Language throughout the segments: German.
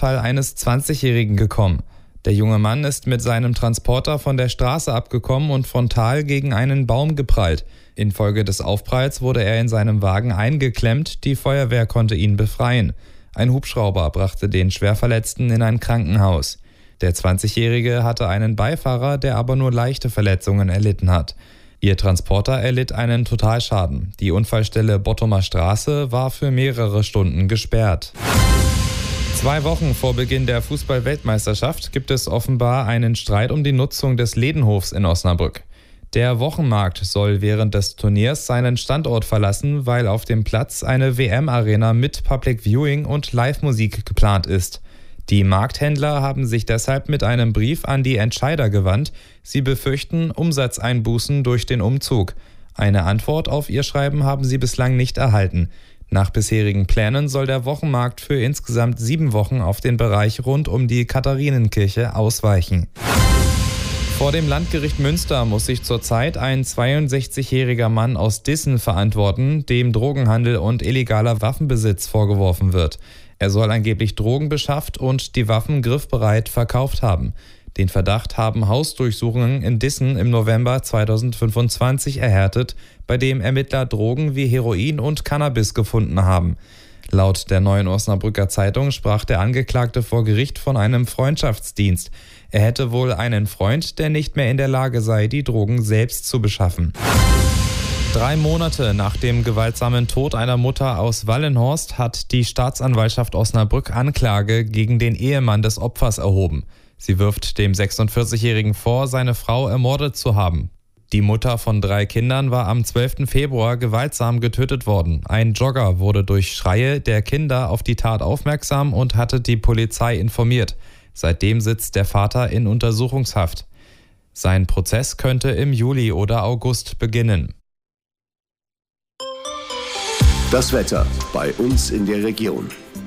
Unfall eines 20-Jährigen gekommen. Der junge Mann ist mit seinem Transporter von der Straße abgekommen und frontal gegen einen Baum geprallt. Infolge des Aufpralls wurde er in seinem Wagen eingeklemmt, die Feuerwehr konnte ihn befreien. Ein Hubschrauber brachte den Schwerverletzten in ein Krankenhaus. Der 20-Jährige hatte einen Beifahrer, der aber nur leichte Verletzungen erlitten hat. Ihr Transporter erlitt einen Totalschaden. Die Unfallstelle Bottomer Straße war für mehrere Stunden gesperrt. 2 Wochen vor Beginn der Fußball-Weltmeisterschaft gibt es offenbar einen Streit um die Nutzung des Ledenhofs in Osnabrück. Der Wochenmarkt soll während des Turniers seinen Standort verlassen, weil auf dem Platz eine WM-Arena mit Public Viewing und Live-Musik geplant ist. Die Markthändler haben sich deshalb mit einem Brief an die Entscheider gewandt. Sie befürchten Umsatzeinbußen durch den Umzug. Eine Antwort auf ihr Schreiben haben sie bislang nicht erhalten. Nach bisherigen Plänen soll der Wochenmarkt für insgesamt 7 Wochen auf den Bereich rund um die Katharinenkirche ausweichen. Vor dem Landgericht Münster muss sich zurzeit ein 62-jähriger Mann aus Dissen verantworten, dem Drogenhandel und illegaler Waffenbesitz vorgeworfen wird. Er soll angeblich Drogen beschafft und die Waffen griffbereit verkauft haben. Den Verdacht haben Hausdurchsuchungen in Dissen im November 2025 erhärtet, bei dem Ermittler Drogen wie Heroin und Cannabis gefunden haben. Laut der Neuen Osnabrücker Zeitung sprach der Angeklagte vor Gericht von einem Freundschaftsdienst. Er hätte wohl einen Freund, der nicht mehr in der Lage sei, die Drogen selbst zu beschaffen. 3 Monate nach dem gewaltsamen Tod einer Mutter aus Wallenhorst hat die Staatsanwaltschaft Osnabrück Anklage gegen den Ehemann des Opfers erhoben. Sie wirft dem 46-Jährigen vor, seine Frau ermordet zu haben. Die Mutter von 3 Kindern war am 12. Februar gewaltsam getötet worden. Ein Jogger wurde durch Schreie der Kinder auf die Tat aufmerksam und hatte die Polizei informiert. Seitdem sitzt der Vater in Untersuchungshaft. Sein Prozess könnte im Juli oder August beginnen. Das Wetter bei uns in der Region.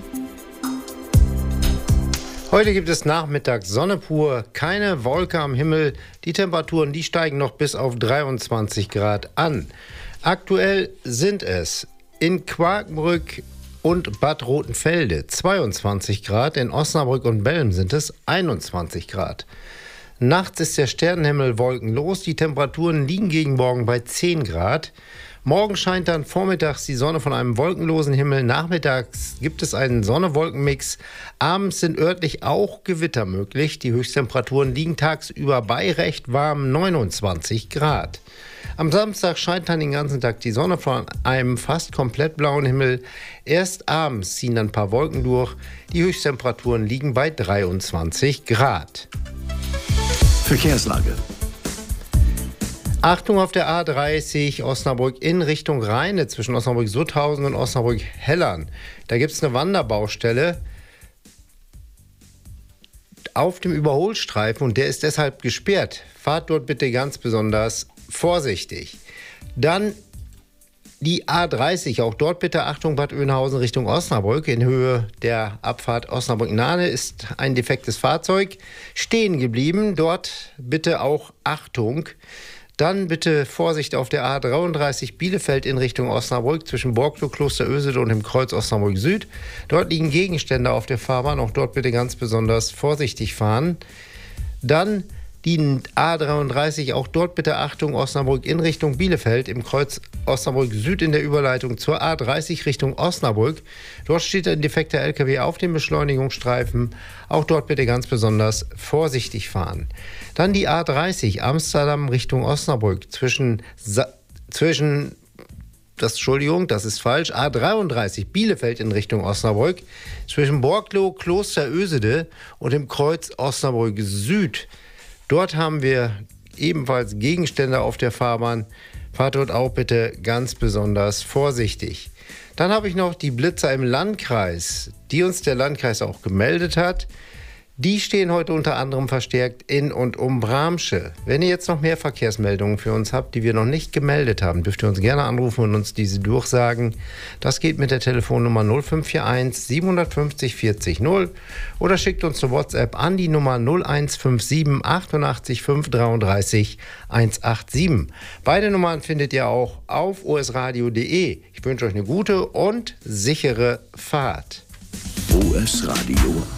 Heute gibt es nachmittags Sonne pur, keine Wolke am Himmel. Die Temperaturen, die steigen noch bis auf 23 Grad an. Aktuell sind es in Quakenbrück und Bad Rotenfelde 22 Grad, in Osnabrück und Belm sind es 21 Grad. Nachts ist der Sternenhimmel wolkenlos, die Temperaturen liegen gegen morgen bei 10 Grad. Morgen scheint dann vormittags die Sonne von einem wolkenlosen Himmel. Nachmittags gibt es einen Sonne-Wolken-Mix. Abends sind örtlich auch Gewitter möglich. Die Höchsttemperaturen liegen tagsüber bei recht warm 29 Grad. Am Samstag scheint dann den ganzen Tag die Sonne von einem fast komplett blauen Himmel. Erst abends ziehen dann ein paar Wolken durch. Die Höchsttemperaturen liegen bei 23 Grad. Verkehrslage. Achtung auf der A30 Osnabrück in Richtung Rheine zwischen Osnabrück-Sutthausen und Osnabrück-Hellern. Da gibt es eine Wanderbaustelle auf dem Überholstreifen und der ist deshalb gesperrt. Fahrt dort bitte ganz besonders vorsichtig. Dann die A30, auch dort bitte Achtung, Bad Oeynhausen Richtung Osnabrück. In Höhe der Abfahrt Osnabrück-Nahe ist ein defektes Fahrzeug stehen geblieben. Dort bitte auch Achtung. Dann bitte Vorsicht auf der A33 Bielefeld in Richtung Osnabrück zwischen Borglow, Kloster Ösede und dem Kreuz Osnabrück Süd. Dort liegen Gegenstände auf der Fahrbahn, auch dort bitte ganz besonders vorsichtig fahren. Dann die A33, auch dort bitte Achtung, Osnabrück in Richtung Bielefeld im Kreuz Osnabrück Süd in der Überleitung zur A30 Richtung Osnabrück. Dort steht ein defekter LKW auf dem Beschleunigungsstreifen. Auch dort bitte ganz besonders vorsichtig fahren. Dann die A30 Amsterdam Richtung Osnabrück A33 Bielefeld in Richtung Osnabrück zwischen Borglow, Kloster Ösede und dem Kreuz Osnabrück Süd. Dort haben wir ebenfalls Gegenstände auf der Fahrbahn. Fahrt dort auch bitte ganz besonders vorsichtig. Dann habe ich noch die Blitzer im Landkreis, die uns der Landkreis auch gemeldet hat. Die stehen heute unter anderem verstärkt in und um Bramsche. Wenn ihr jetzt noch mehr Verkehrsmeldungen für uns habt, die wir noch nicht gemeldet haben, dürft ihr uns gerne anrufen und uns diese durchsagen. Das geht mit der Telefonnummer 0541 750 40 0 oder schickt uns eine WhatsApp an die Nummer 0157 88 533 187. Beide Nummern findet ihr auch auf osradio.de. Ich wünsche euch eine gute und sichere Fahrt. OS Radio.